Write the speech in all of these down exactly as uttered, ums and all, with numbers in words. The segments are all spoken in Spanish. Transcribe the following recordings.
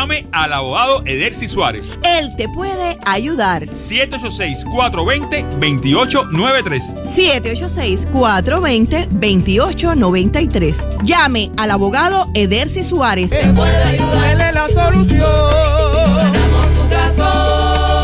Llame al abogado Edercy Suárez. Él te puede ayudar. siete ocho seis, cuatro dos cero, dos ocho nueve tres. siete ocho seis, cuatro dos cero, dos ocho nueve tres. Llame al abogado Edercy Suárez. Él puede ayudar. Él es la solución. Ganamos tu caso.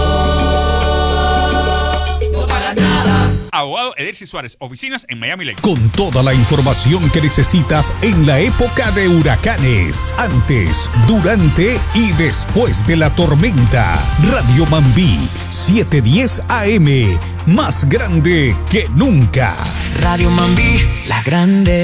Abogado Edercy Suárez, oficinas en Miami Lakes. Con toda la información que necesitas en la época de huracanes, antes, durante y después de la tormenta. Radio Mambí, setecientos diez A M, más grande que nunca. Radio Mambí, la grande.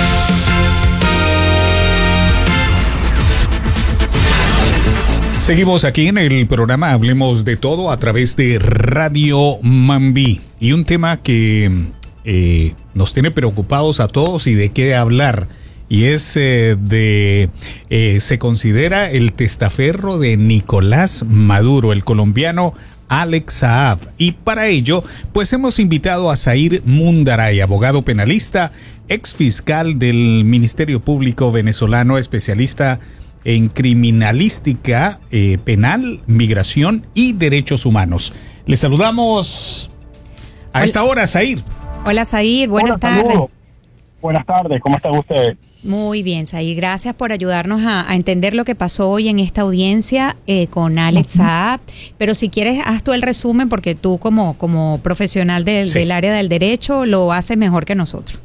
Seguimos aquí en el programa Hablemos de Todo a través de Radio Mambí. Y un tema que eh, nos tiene preocupados a todos y de qué hablar. Y es eh, de, eh, se considera el testaferro de Nicolás Maduro, el colombiano Alex Saab. Y para ello, pues hemos invitado a Zair Mundaray, abogado penalista, ex fiscal del Ministerio Público venezolano, especialista en criminalística eh, penal, migración y derechos humanos. Le saludamos a Hola. esta hora, Zair. Hola, Zair, buenas Hola, tardes. saludos. Buenas tardes, ¿cómo están ustedes? Muy bien, Zair, gracias por ayudarnos a, a entender lo que pasó hoy en esta audiencia eh, con Alex uh-huh. Saab. Pero si quieres, haz tú el resumen porque tú como, como profesional del, sí. del área del derecho lo haces mejor que nosotros.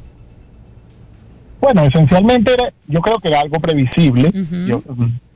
Bueno, esencialmente era, yo creo que era algo previsible. Uh-huh. Yo,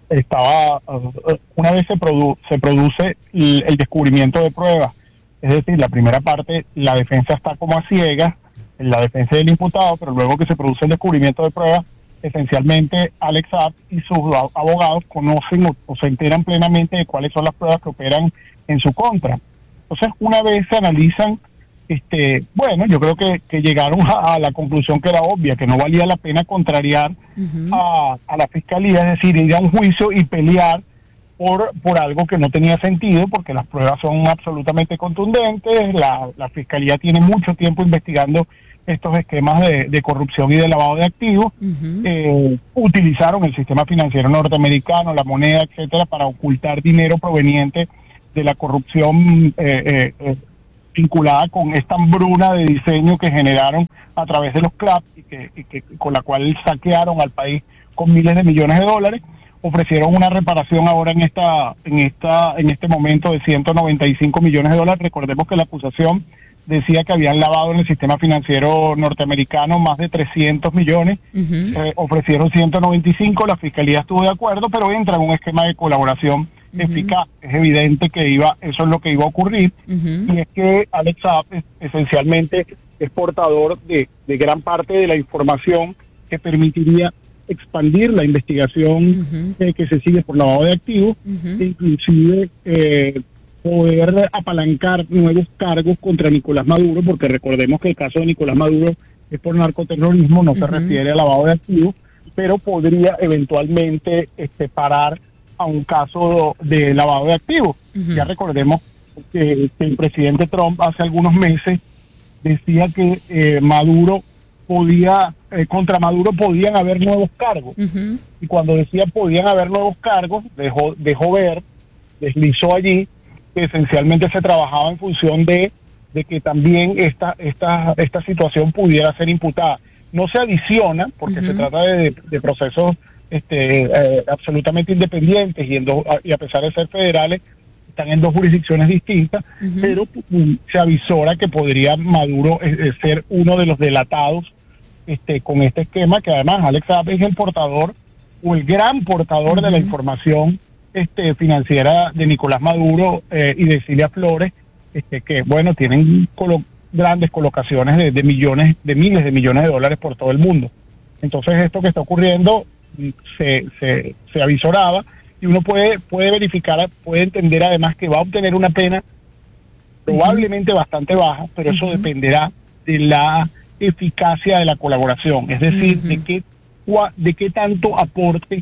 estaba una vez se, produ, se produce el, el descubrimiento de pruebas, es decir, la primera parte, la defensa está como a ciegas, la defensa del imputado, pero luego que se produce el descubrimiento de pruebas, esencialmente Alex Saab y sus abogados conocen o, o se enteran plenamente de cuáles son las pruebas que operan en su contra. Entonces, una vez se analizan, este, bueno, yo creo que, que llegaron a, a la conclusión que era obvia, que no valía la pena contrariar uh-huh. a, a la fiscalía, es decir, ir a un juicio y pelear por, por algo que no tenía sentido, porque las pruebas son absolutamente contundentes, la, la fiscalía tiene mucho tiempo investigando estos esquemas de, de corrupción y de lavado de activos, uh-huh. eh, utilizaron el sistema financiero norteamericano, la moneda, etcétera, para ocultar dinero proveniente de la corrupción eh, eh, eh, vinculada con esta hambruna de diseño que generaron a través de los C L A P y que, y que con la cual saquearon al país con miles de millones de dólares. Ofrecieron una reparación ahora en esta en esta en este momento de ciento noventa y cinco millones de dólares. Recordemos que la acusación decía que habían lavado en el sistema financiero norteamericano más de trescientos millones, uh-huh. eh, ofrecieron ciento noventa y cinco, la fiscalía estuvo de acuerdo, pero entra en un esquema de colaboración uh-huh. eficaz. Es evidente que iba, eso es lo que iba a ocurrir, uh-huh. y es que Alex Saab es, esencialmente es portador de, de gran parte de la información que permitiría expandir la investigación uh-huh. eh, que se sigue por lavado de activos, uh-huh. e inclusive eh, poder apalancar nuevos cargos contra Nicolás Maduro, porque recordemos que el caso de Nicolás Maduro es por narcoterrorismo, no uh-huh. se refiere a lavado de activos, pero podría eventualmente este, parar a un caso de lavado de activos. Uh-huh. Ya recordemos que, que el presidente Trump hace algunos meses decía que eh, Maduro podía, eh, contra Maduro podían haber nuevos cargos, uh-huh. y cuando decía podían haber nuevos cargos, dejó, dejó ver, deslizó allí, que esencialmente se trabajaba en función de, de que también esta, esta, esta situación pudiera ser imputada. No se adiciona, porque uh-huh. se trata de, de procesos este, eh, absolutamente independientes y, en do, y a pesar de ser federales, están en dos jurisdicciones distintas, uh-huh. pero um, se avisora que podría Maduro eh, ser uno de los delatados este, con este esquema, que además Alex Saab es el portador o el gran portador uh-huh. de la información este financiera de Nicolás Maduro eh, y de Cilia Flores, este que bueno, tienen colo- grandes colocaciones de, de millones, de miles de millones de dólares por todo el mundo. Entonces esto que está ocurriendo se, se, se avisoraba, y uno puede, puede verificar, puede entender además que va a obtener una pena probablemente uh-huh. bastante baja, pero uh-huh. eso dependerá de la eficacia de la colaboración, es decir, uh-huh. de qué de qué tanto aporte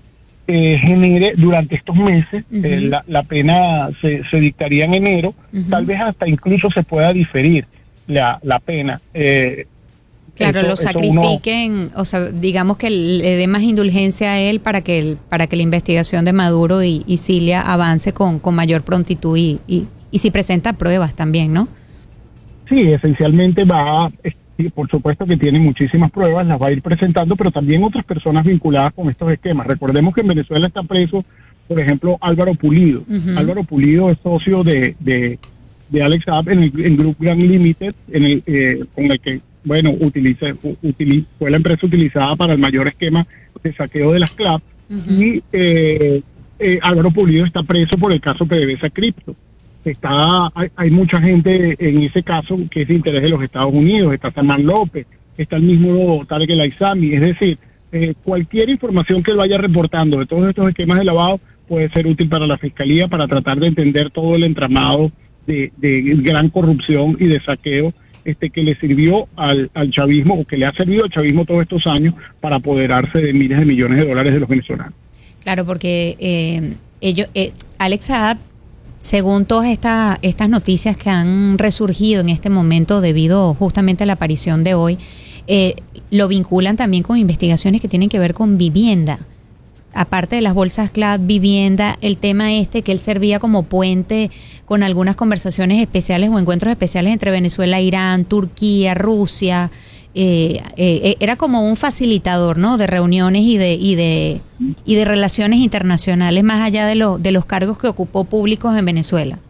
Eh, genere durante estos meses. Uh-huh. eh, la, la pena se, se dictaría en enero, uh-huh. tal vez hasta incluso se pueda diferir la, la pena. Eh, Claro, Eso- lo eso sacrifiquen, uno- o sea, digamos que le dé más indulgencia a él para que el, para que la investigación de Maduro y, y Cilia avance con, con mayor prontitud y, y, y si presenta pruebas también, ¿no? Sí, esencialmente va, a- sí, por supuesto que tiene muchísimas pruebas, las va a ir presentando, pero también otras personas vinculadas con estos esquemas. Recordemos que en Venezuela está preso, por ejemplo, Álvaro Pulido. Ujú. Álvaro Pulido es socio de, de, de Alex Saab en el en Group Grand Limited, en el, eh, con el que, bueno, utiliza, utiliza, fue la empresa utilizada para el mayor esquema de saqueo de las C L A P. Ujú. Y eh, eh, Álvaro Pulido está preso por el caso PDVSA Cripto. Está, hay, hay mucha gente en ese caso que es de interés de los Estados Unidos. Está Samán López, está el mismo Tarek El Aizami. Es decir, eh, cualquier información que él vaya reportando de todos estos esquemas de lavado puede ser útil para la Fiscalía para tratar de entender todo el entramado de, de gran corrupción y de saqueo este que le sirvió al, al chavismo, o que le ha servido al chavismo todos estos años para apoderarse de miles de millones de dólares de los venezolanos. Claro, porque eh, ellos, eh, Alex Saab, según todas esta, estas noticias que han resurgido en este momento debido justamente a la aparición de hoy, eh, lo vinculan también con investigaciones que tienen que ver con vivienda. Aparte de las bolsas C L A D, vivienda, el tema este que él servía como puente con algunas conversaciones especiales o encuentros especiales entre Venezuela, Irán, Turquía, Rusia. Eh, eh, era como un facilitador, ¿no? De reuniones y de y de y de relaciones internacionales más allá de los de los cargos que ocupó públicos en Venezuela.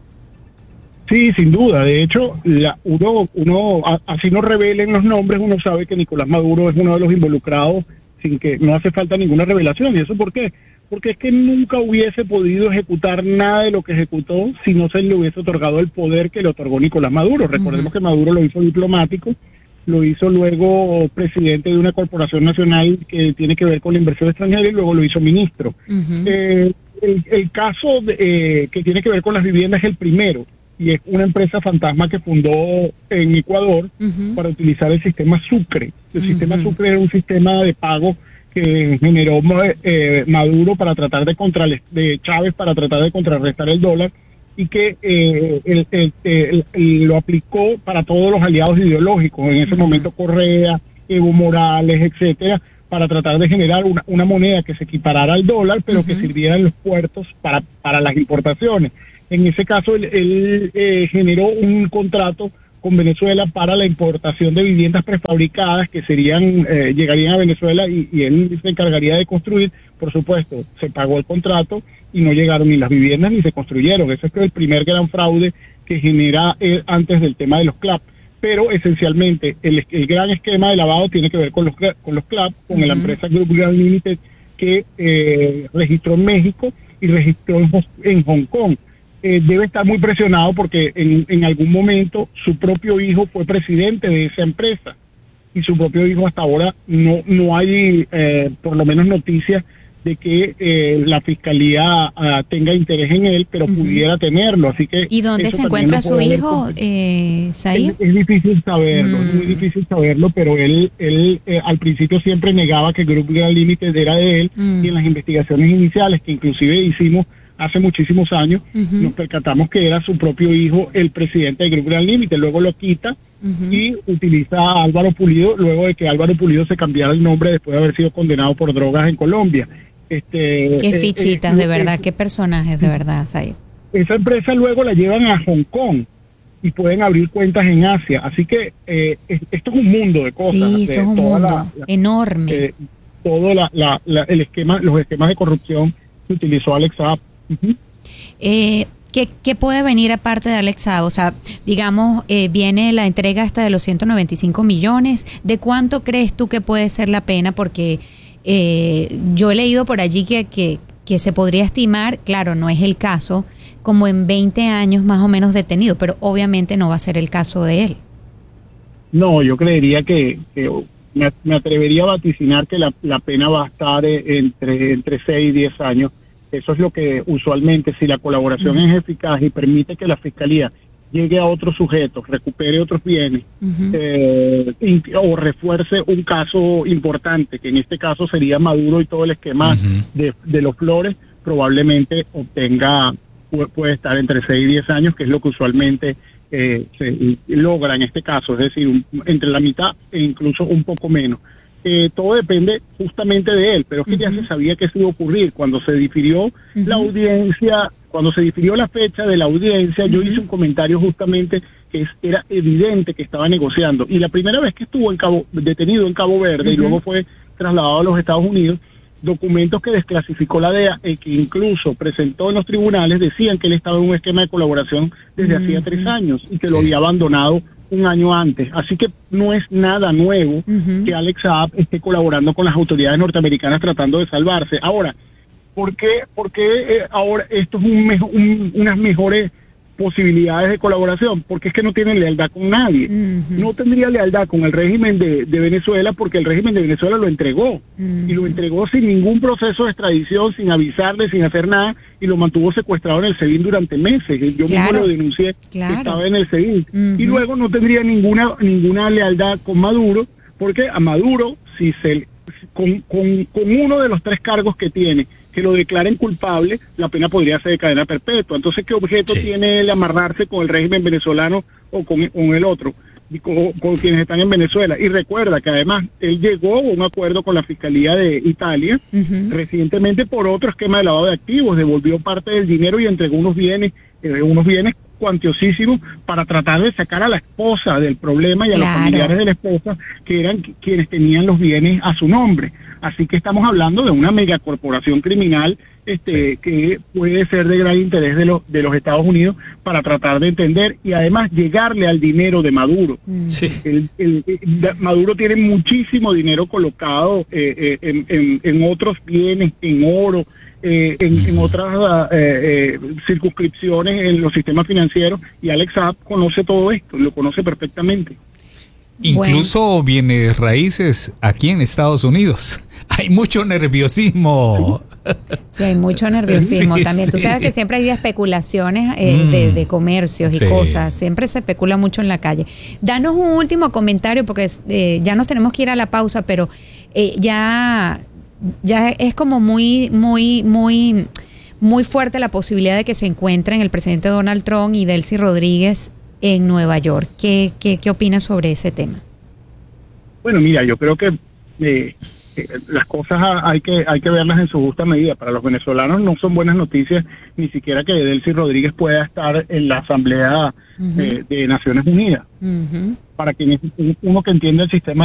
Sí, sin duda. De hecho, la, uno, uno a- así no revelen los nombres, uno sabe que Nicolás Maduro es uno de los involucrados sin que no hace falta ninguna revelación. ¿Y eso por qué? Porque es que nunca hubiese podido ejecutar nada de lo que ejecutó si no se le hubiese otorgado el poder que le otorgó Nicolás Maduro. Recordemos uh-huh. que Maduro lo hizo diplomático, lo hizo luego presidente de una corporación nacional que tiene que ver con la inversión extranjera y luego lo hizo ministro. Uh-huh. Eh, el, el caso de, eh, que tiene que ver con las viviendas es el primero, y es una empresa fantasma que fundó en Ecuador uh-huh. para utilizar el sistema Sucre. El uh-huh. sistema Sucre era un sistema de pago que generó eh, Maduro para tratar de contra de Chávez para tratar de contrarrestar el dólar, y que eh, el, el, el, el, lo aplicó para todos los aliados ideológicos, en ese uh-huh. momento Correa, Evo Morales, etcétera, para tratar de generar una, una moneda que se equiparara al dólar, pero uh-huh. que sirviera en los puertos para, para las importaciones. En ese caso, él, él eh, generó un contrato con Venezuela para la importación de viviendas prefabricadas que serían eh, llegarían a Venezuela y, y él se encargaría de construir. Por supuesto, se pagó el contrato y no llegaron ni las viviendas ni se construyeron. Ese es el primer gran fraude que genera eh, antes del tema de los C L A P. Pero esencialmente el, el gran esquema de lavado tiene que ver con los, con los C L A P, con uh-huh. la empresa Group Grand Limited que eh, registró en México y registró en, en Hong Kong. Eh, debe estar muy presionado porque en, en algún momento su propio hijo fue presidente de esa empresa y su propio hijo hasta ahora no no hay eh, por lo menos noticias de que eh, la fiscalía uh, tenga interés en él, pero uh-huh. pudiera tenerlo, así que... ¿Y dónde se encuentra su hijo, eh, Said? Es, es difícil saberlo, mm. es muy difícil saberlo, pero él él eh, al principio siempre negaba que Group Grand Limited era de él, mm. y en las investigaciones iniciales que inclusive hicimos hace muchísimos años, uh-huh. nos percatamos que era su propio hijo el presidente de Group Grand Limited. Luego lo quita uh-huh. y utiliza a Álvaro Pulido, luego de que Álvaro Pulido se cambiara el nombre después de haber sido condenado por drogas en Colombia. Este, qué fichitas, eh, eh, de verdad, eh, qué personajes, de verdad, Said. Esa empresa luego la llevan a Hong Kong y pueden abrir cuentas en Asia. Así que eh, esto es un mundo de cosas. Sí, esto de es un mundo la, la, enorme. Eh, todo la, la, la, el esquema, los esquemas de corrupción que utilizó Alex Saab. Uh-huh. Eh, ¿qué, ¿Qué puede venir aparte de Alex Saab? O sea, digamos, eh, viene la entrega esta de los ciento noventa y cinco millones. ¿De cuánto crees tú que puede ser la pena? Porque eh, yo he leído por allí que, que, que se podría estimar, claro, no es el caso, como en veinte años más o menos detenido, pero obviamente no va a ser el caso de él. No, yo creería que, que me, me atrevería a vaticinar que la, la pena va a estar entre, entre seis y diez años. Eso es lo que usualmente, si la colaboración uh-huh. es eficaz y permite que la fiscalía llegue a otros sujetos, recupere otros bienes, uh-huh. eh, o refuerce un caso importante, que en este caso sería Maduro y todo el esquema uh-huh. de, de los Flores, probablemente obtenga, puede, puede estar entre seis y diez años, que es lo que usualmente eh, se logra en este caso, es decir, un, entre la mitad e incluso un poco menos. Eh, todo depende justamente de él, pero es que uh-huh. ya se sabía que eso iba a ocurrir. Cuando se difirió uh-huh. la audiencia, cuando se difirió la fecha de la audiencia, uh-huh. yo hice un comentario justamente que es, era evidente que estaba negociando. Y la primera vez que estuvo en Cabo, detenido en Cabo Verde uh-huh. y luego fue trasladado a los Estados Unidos, documentos que desclasificó la D E A y que incluso presentó en los tribunales decían que él estaba en un esquema de colaboración desde uh-huh. hacía tres años y que sí. lo había abandonado un año antes, así que no es nada nuevo uh-huh. que Alex Saab esté colaborando con las autoridades norteamericanas tratando de salvarse. Ahora, ¿por qué, por qué eh, ahora esto es un, mejo, un unas mejores posibilidades de colaboración? Porque es que no tienen lealtad con nadie. Uh-huh. No tendría lealtad con el régimen de, de Venezuela porque el régimen de Venezuela lo entregó uh-huh. y lo entregó sin ningún proceso de extradición, sin avisarle, sin hacer nada, y lo mantuvo secuestrado en el SEBIN durante meses. Yo claro. mismo lo denuncié, claro. que estaba en el SEBIN. Uh-huh. Y luego no tendría ninguna ninguna lealtad con Maduro, porque a Maduro, si se con, con, con uno de los tres cargos que tiene, que lo declaren culpable, la pena podría ser de cadena perpetua. Entonces, ¿qué objeto sí. tiene el amarrarse con el régimen venezolano o con, con el otro, y con, con quienes están en Venezuela? Y recuerda que además él llegó a un acuerdo con la Fiscalía de Italia uh-huh. recientemente por otro esquema de lavado de activos, devolvió parte del dinero y entregó unos bienes, eh, unos bienes cuantiosísimos para tratar de sacar a la esposa del problema y a claro. los familiares de la esposa, que eran quienes tenían los bienes a su nombre. Así que estamos hablando de una megacorporación criminal este, sí. que puede ser de gran interés de los de los Estados Unidos para tratar de entender y además llegarle al dinero de Maduro. Sí. El, el, el, Maduro tiene muchísimo dinero colocado eh, eh, en, en, en otros bienes, en oro, eh, en, en otras eh, eh, circunscripciones en los sistemas financieros, y Alex Saab conoce todo esto, lo conoce perfectamente. Incluso bueno. bienes raíces aquí en Estados Unidos. Hay mucho nerviosismo. Sí, hay mucho nerviosismo sí, también. Sí. Tú sabes que siempre hay especulaciones eh, mm. de, de comercios y sí. cosas. Siempre se especula mucho en la calle. Danos un último comentario porque eh, ya nos tenemos que ir a la pausa, pero eh, ya, ya es como muy, muy, muy, muy fuerte la posibilidad de que se encuentren el presidente Donald Trump y Delcy Rodríguez en Nueva York. ¿Qué, qué, qué opinas sobre ese tema? Bueno, mira, yo creo que eh, eh, las cosas hay que hay que verlas en su justa medida. Para los venezolanos no son buenas noticias ni siquiera que Delcy Rodríguez pueda estar en la Asamblea uh-huh. eh, de Naciones Unidas. Uh-huh. Para quienes uno que entiende el sistema